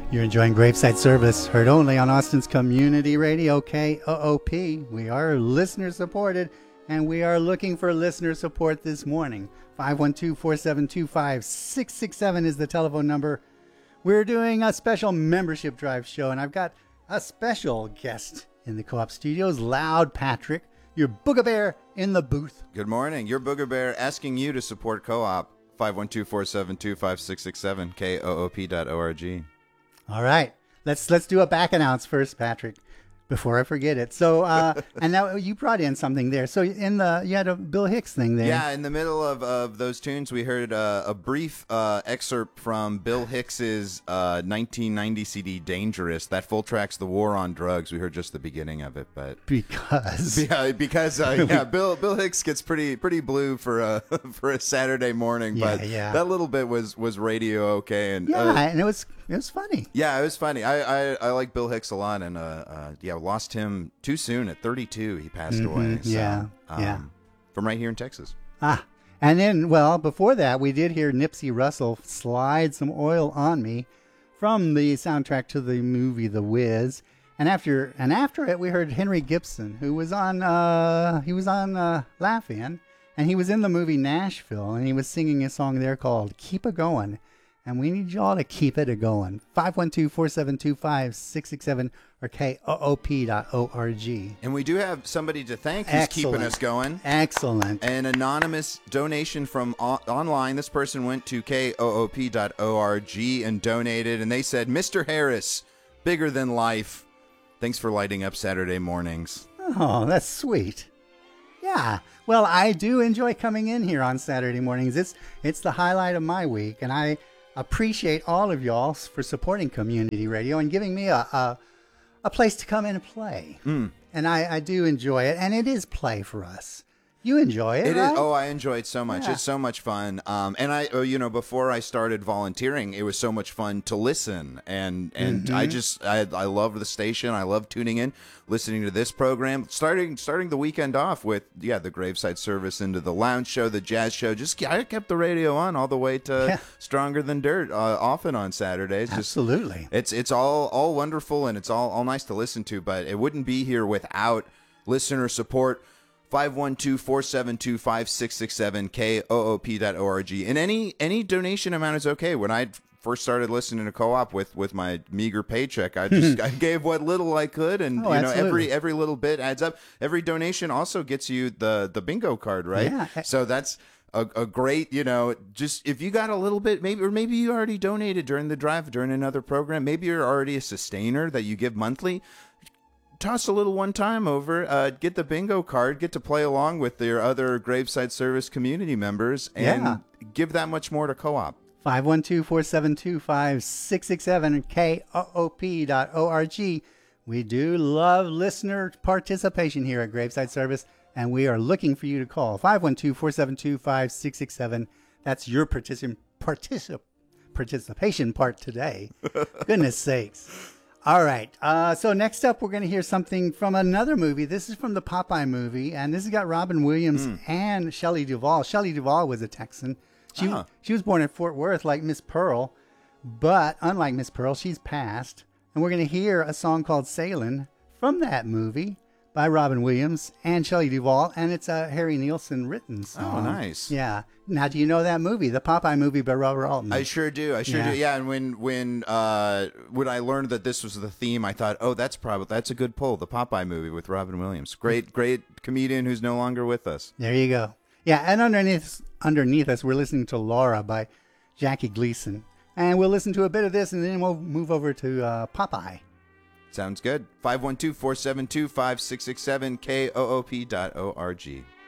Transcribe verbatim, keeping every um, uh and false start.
You're enjoying Graveside Service, heard only on Austin's Community Radio, K O O P. We are listener supported, and we are looking for listener support this morning. five one two, four seven two, five six six seven is the telephone number. We're doing a special membership drive show, and I've got a special guest in the Co-op Studios, Loud Patrick, your Booger Bear in the booth. Good morning. Your Booger Bear asking you to support Co-op. five one two, four seven two, five six six seven, K O O P dot org. All right, let's let's do a back announce first, Patrick, before I forget it. So, uh, and now you brought in something there. So in the you had a Bill Hicks thing there. Yeah, in the middle of, of those tunes, we heard uh, a brief uh, excerpt from Bill Hicks's uh, nineteen ninety C D "Dangerous." That full track's "The War on Drugs." We heard just the beginning of it, but because yeah, because uh, yeah, Bill Bill Hicks gets pretty pretty blue for a for a Saturday morning. Yeah, but yeah. that little bit was was radio okay, and yeah, uh, and it was it was funny. Yeah, it was funny. I I, I like Bill Hicks a lot, and uh, uh, yeah, lost him too soon at thirty-two. He passed Mm-hmm, away. So, yeah, um, yeah. From right here in Texas. Ah, and then well before that we did hear Nipsey Russell "Slide Some Oil on Me" from the soundtrack to the movie The Wiz, and after and after it we heard Henry Gibson, who was on uh, he was on uh, Laugh-In, and he was in the movie Nashville, and he was singing a song there called "Keep It Going." And we need y'all to keep it a-going. five one two, four seven two, five six six seven or K O O P dot org. And we do have somebody to thank who's Excellent. keeping us going. Excellent. An anonymous donation from o- online. This person went to K O O P dot org and donated, and they said, Mister Harris, bigger than life. Thanks for lighting up Saturday mornings. Oh, that's sweet. Yeah. Well, I do enjoy coming in here on Saturday mornings. It's it's the highlight of my week, and I appreciate all of y'all for supporting community radio and giving me a a, a place to come in and play. Mm. And I, I do enjoy it, and it is play for us. You enjoy it, It right? is. Oh, I enjoy it so much. Yeah. It's so much fun. Um, and I, oh, you know, before I started volunteering, it was so much fun to listen. And and Mm-hmm. I just, I, I love the station. I love tuning in, listening to this program. Starting starting the weekend off with, yeah, the Graveside Service into the lounge show, the jazz show. Just I kept the radio on all the way to Yeah. Stronger Than Dirt, uh, often on Saturdays. Just, Absolutely. It's it's all all wonderful and it's all all nice to listen to. But it wouldn't be here without listener support. five one two, four seven two, five six six seven, K O O P dot org. And any any donation amount is okay. When I first started listening to Co-op with, with my meager paycheck, I just I gave what little I could, and Oh, you know absolutely. every every little bit adds up. Every donation also gets you the the bingo card, right? Yeah. So that's a, a great, you know, just if you got a little bit, maybe or maybe you already donated during the drive during another program. Maybe you're already a sustainer that you give monthly. Toss a little one time over, uh, get the bingo card, get to play along with your other Graveside Service community members, and Yeah. give that much more to Co-op. five one two, four seven two, five six six seven, K O O P dot org. We do love listener participation here at Graveside Service, and we are looking for you to call. five one two, four seven two, five six six seven. That's your particip- particip- participation part today. Goodness sakes. All right. Uh, so next up, we're going to hear something from another movie. This is from the Popeye movie, and this has got Robin Williams and Shelley Duvall. Shelley Duvall was a Texan. She Ah. she was born in Fort Worth like Miss Pearl, but unlike Miss Pearl, she's passed. And we're going to hear a song called Sailin' from that movie by Robin Williams and Shelley Duvall, and it's a Harry Nilsson written song. Oh, nice. Yeah. Now, do you know that movie, the Popeye movie by Robert Altman? I sure do. I sure Yeah. do. Yeah, and when when uh, when I learned that this was the theme, I thought, oh, that's probably that's a good pull. The Popeye movie with Robin Williams, great great comedian who's no longer with us. There you go. Yeah, and underneath underneath us, we're listening to Laura by Jackie Gleason. And we'll listen to a bit of this, and then we'll move over to uh, Popeye. Sounds good. five one two, four seven two, five six six seven, K O O P dot org.